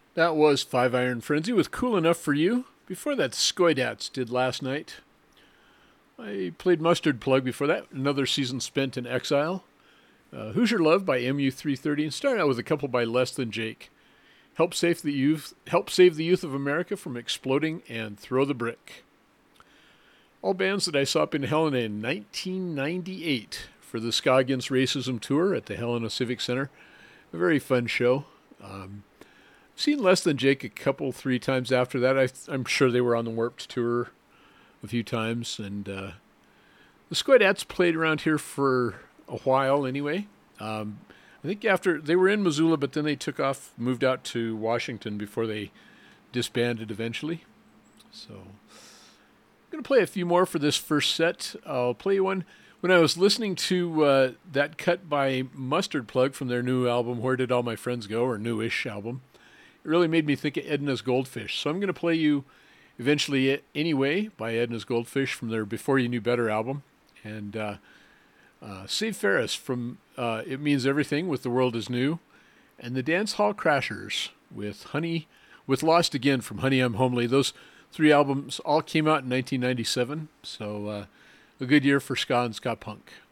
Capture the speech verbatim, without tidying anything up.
That was Five Iron Frenzy with Cool Enough for You. Before that, Skoidats did Last Night. I played Mustard Plug before that, another season spent in exile. Uh, Hoosier Love by M U three thirty, and started out with a couple by Less Than Jake. Help save the youth, help save the youth of America from exploding and throw the brick. All bands that I saw up in Helena in nineteen ninety-eight for the Ska Against Racism tour at the Helena Civic Center. A very fun show. Um, seen Less Than Jake a couple, three times after that. I, I'm sure they were on the Warped tour a few times. And uh, the Squadettes played around here for a while anyway. Um, I think after they were in Missoula, but then they took off, moved out to Washington before they disbanded eventually. So I'm going to play a few more for this first set. I'll play you one. When I was listening to uh, that cut by Mustard Plug from their new album, Where Did All My Friends Go, or newish album, it really made me think of Edna's Goldfish. So I'm going to play you Eventually Anyway by Edna's Goldfish from their Before You Knew Better album. And uh, uh, Save Ferris from uh, It Means Everything with The World Is New. And the Dance Hall Crashers with Honey, with Lost Again from Honey, I'm Homely. Those three albums all came out in nineteen ninety-seven. So uh, a good year for ska and ska punk.